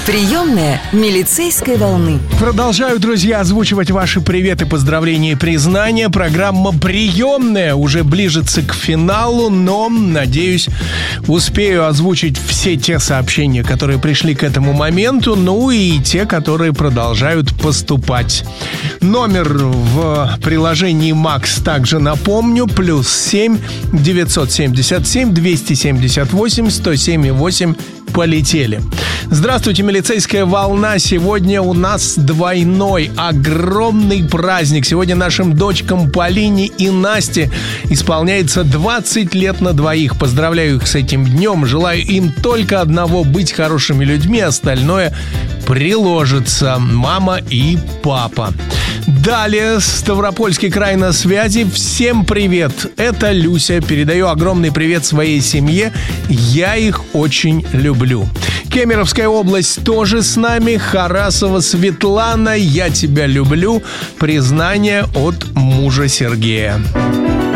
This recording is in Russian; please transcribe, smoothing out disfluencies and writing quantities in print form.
Приемная милицейской волны. Продолжаю, друзья, озвучивать ваши приветы, поздравления и признания. Программа «Приемная» уже ближется к финалу, но, надеюсь, успею озвучить все те сообщения, которые пришли к этому моменту, ну и те, которые продолжают поступать. Номер в приложении «Макс» также напомню: +7 977 278 107,8. Полетели. Здравствуйте, милицейская волна. Сегодня у нас двойной, огромный праздник. Сегодня нашим дочкам Полине и Насте исполняется 20 лет на двоих. Поздравляю их с этим днем. Желаю им только одного: быть хорошими людьми, остальное приложится. Мама и папа. Далее, Ставропольский край на связи. Всем привет, это Люся. Передаю огромный привет своей семье. Я их очень люблю. Кемеровская область тоже с нами. Харасова Светлана, я тебя люблю. Признание от мужа Сергея.